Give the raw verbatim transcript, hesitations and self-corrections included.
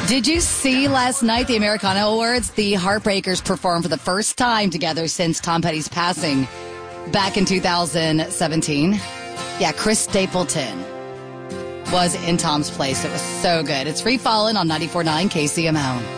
Did you see last night the Americana Awards? The Heartbreakers performed for the first time together since Tom Petty's passing back in two thousand seventeen. Yeah, Chris Stapleton was in Tom's place. It was so good. It's Free Fallin' on ninety-four point nine K C M O.